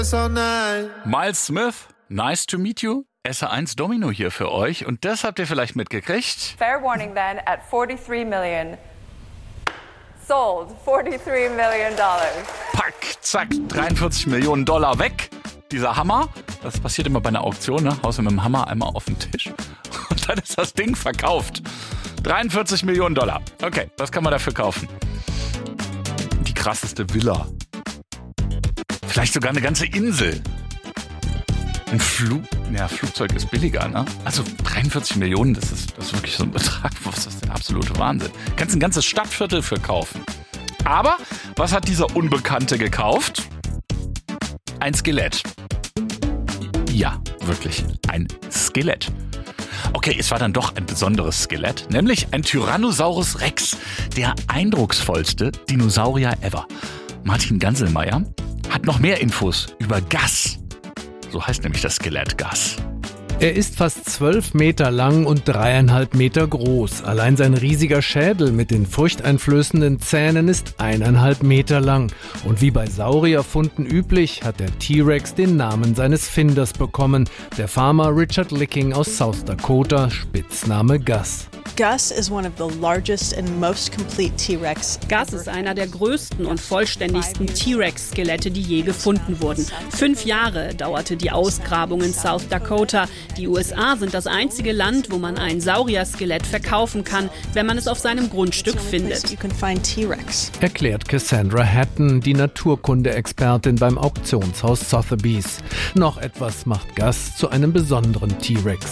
this all night. Miles Smith, nice to meet you. SR1 Domino hier für euch. Und das habt ihr vielleicht mitgekriegt. Fair warning then, at 43 million. Sold. $43 million. Pack, zack, 43 Millionen Dollar weg. Dieser Hammer. Das passiert immer bei einer Auktion, ne? Haust du mit dem Hammer einmal auf den Tisch. Und dann ist das Ding verkauft. 43 Millionen Dollar. Okay, was kann man dafür kaufen? Die krasseste Villa. Vielleicht sogar eine ganze Insel. Ein Flugzeug ist billiger, ne? Also 43 Millionen, das ist wirklich so ein Betrag. Das ist der absolute Wahnsinn. Kannst ein ganzes Stadtviertel für kaufen. Aber was hat dieser Unbekannte gekauft? Ein Skelett. Ja, wirklich, ein Skelett. Okay, es war dann doch ein besonderes Skelett, nämlich ein Tyrannosaurus Rex, der eindrucksvollste Dinosaurier ever. Martin Ganselmeier hat noch mehr Infos über Gus. So heißt nämlich das Skelett, Gus. Er ist fast 12 Meter lang und 3,5 Meter groß. Allein sein riesiger Schädel mit den furchteinflößenden Zähnen ist 1,5 Meter lang. Und wie bei Saurierfunden üblich, hat der T-Rex den Namen seines Finders bekommen. Der Farmer Richard Licking aus South Dakota, Spitzname Gus. Gus is one of the largest and most complete T-Rex. Gus ist einer der größten und vollständigsten T-Rex-Skelette, die je gefunden wurden. 5 Jahre dauerte die Ausgrabung in South Dakota. Die USA sind das einzige Land, wo man ein Saurier-Skelett verkaufen kann, wenn man es auf seinem Grundstück findet. Erklärt Cassandra Hatton, die Naturkunde-Expertin beim Auktionshaus Sotheby's. Noch etwas macht Gus zu einem besonderen T-Rex.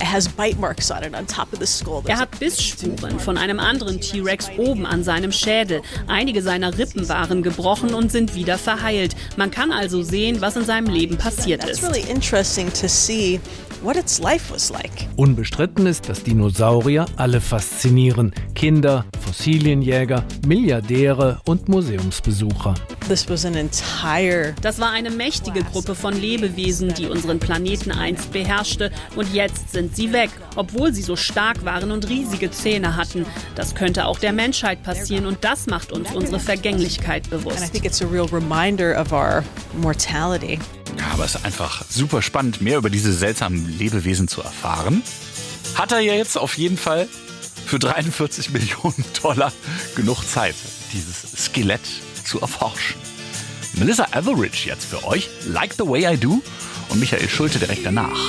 Er hat Bissspuren von einem anderen T-Rex oben an seinem Schädel. Einige seiner Rippen waren gebrochen und sind wieder verheilt. Man kann also sehen, was in seinem Leben passiert ist. Unbestritten ist, dass Dinosaurier alle faszinieren. Kinder, Fossilienjäger, Milliardäre und Museumsbesucher. Das war eine mächtige Gruppe von Lebewesen, die unseren Planeten einst beherrschte. Und jetzt sind sie weg, obwohl sie so stark waren und riesige Zähne hatten. Das könnte auch der Menschheit passieren und das macht uns unsere Vergänglichkeit bewusst. Ja, aber es ist einfach super spannend, mehr über diese seltsamen Lebewesen zu erfahren. Hat er ja jetzt auf jeden Fall für 43 Millionen Dollar genug Zeit, dieses Skelett zu erforschen. Melissa Etheridge jetzt für euch, Like the Way I Do, und Michael Schulte direkt danach.